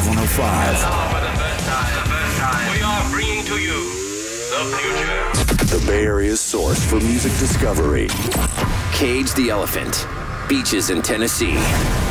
105. For the first time, we are bringing to you the future. The Bay Area's source for music discovery. Cage the Elephant. Beaches in Tennessee.